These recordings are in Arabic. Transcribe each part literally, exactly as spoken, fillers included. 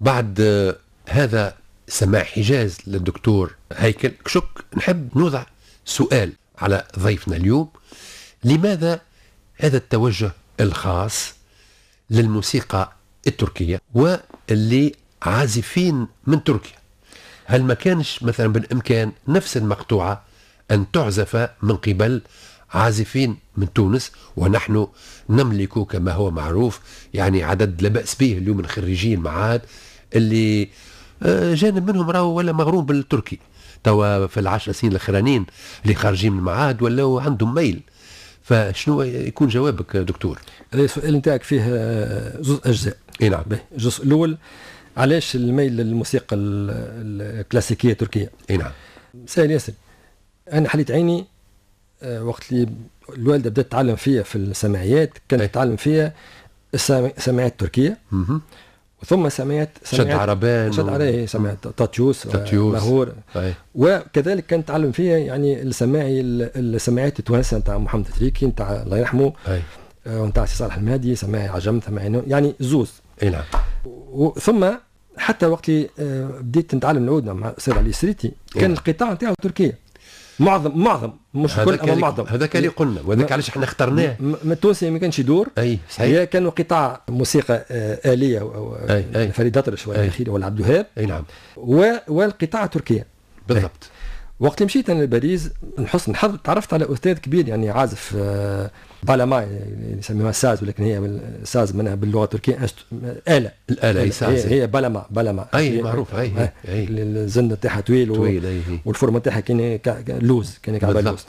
بعد هذا سماع حجاز للدكتور هيكل شك نحب نوضع سؤال على ضيفنا اليوم: لماذا هذا التوجه الخاص للموسيقى التركية واللي عازفين من تركيا؟ هل ما كانش مثلا بالإمكان نفس المقطوعة أن تعزف من قبل عازفين من تونس؟ ونحن نملك كما هو معروف يعني عدد لا بأس به اليوم من خريجي المعاهد اللي جانب منهم راهو ولا مغروم بالتركي توا في العشر سنين الاخرانيين اللي خارجين من المعاهد ولا عندهم ميل. فشنو يكون جوابك دكتور؟ هذا السؤال نتاعك فيه زوج اجزاء. اي نعم. الجزء الاول علاش الميل للموسيقى الكلاسيكيه التركيه؟ اي نعم. سهل ياسر. انا حليت عيني وقت اللي الوالده بدات تتعلم فيها في السماعيات، كانت تتعلم فيها السماعيات التركيه ثم سمعت شد عربان شد عربان سمعت تاتيوس ماهور، وكذلك كان تعلم فيها يعني السماعي السماعات التوانسه نتاع محمد تريكي نتاع الله يرحمه ونتاع سي صالح المهدي، سماعي عجم سماعي يعني زوز. اي نعم. ثم حتى وقت اللي بديت نتعلم العود مع سير علي سريتي كان القطاع نتاعو تركيا معظم معظم مش كل اما معظم. هذاك اللي قلنا وهذاك علاش احنا اخترناه. ما التونسي ما كانش يدور. اي صحيح. هي كانوا قطاع موسيقى آلية او فريد أطرش ولا اخي ولا عبد الوهاب. اي نعم. والقطاع تركيا بالضبط. وقت اللي مشيت انا لباريس نحس نحضر تعرفت على استاذ كبير يعني عازف بالاما يسميوها ساز ولكن هي ساز منها باللغه التركيه آلة. الآلة هي ساز. هي بالاما بالاما اي معروف. اي اي الزن تاعها طويل طويل اي والفورمه تاعها كان لوز كان كعبه لوز.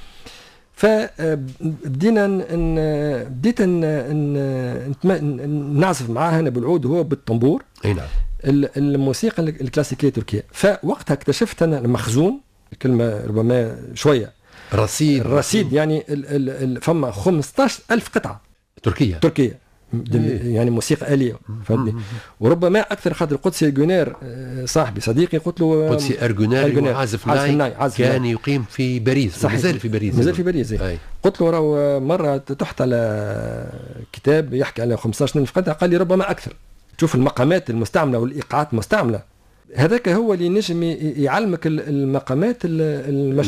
فبدينا ن... بديت ن... نعزف معاه انا بالعود وهو بالطنبور. اي نعم. الموسيقى الكلاسيكيه التركيه. فوقتها اكتشفت انا المخزون، كلمه ربما شويه رصيد الرصيد يعني ال ال ال فما خمسة عشر ألف قطعه تركيه تركيه يعني موسيقى آلية فهمتني. وربما اكثر خاطر قدسي أرجونير صاحبي صديقي قلت له قدسي أرجونير عازف ناي كان يقيم في باريس مازال في باريس مازال في باريس. قلت له راهو مره تحت على كتاب يحكي على خمسة عشر ألف قطعه، قال لي ربما اكثر. تشوف المقامات المستعمله والايقاعات المستعمله، هذاك هو اللي نجم يعلمك المقامات المش